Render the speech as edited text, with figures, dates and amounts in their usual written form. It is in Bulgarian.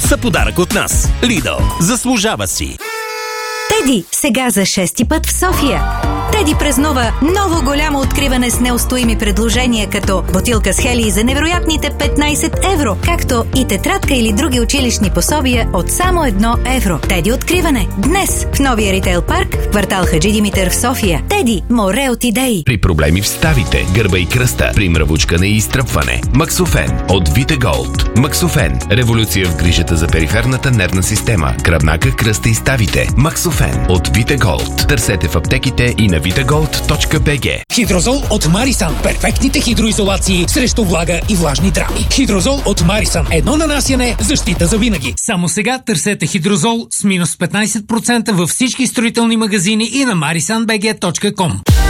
са подарък от нас. Lidl. Заслужава си. Теди сега за 6-ти път в София. Теди празнува ново голямо откриване с неустоими предложения, като бутилка с хели за невероятните 15 евро, както и тетрадка или други училищни пособия от само 1 евро. Теди откриване днес в новия ритейл парк в квартал Хаджи Димитър в София. Теди, море от идеи. При проблеми в ставите, гърба и кръста, при мръвучкане и изтръпване. Максофен от Vitagold. Максофен. Революция в грижата за периферната нервна система, гръбнака, кръста и ставите. Максофен от Vitagold. Търсете в аптеките и на vitagold.bg. Хидрозол от Марисан. Перфектните хидроизолации срещу влага и влажни драми. Хидрозол от Марисан. Едно нанасяне, защита за винаги. Само сега търсете Хидрозол с минус 15% във всички строителни магазини и на marisanbg.com.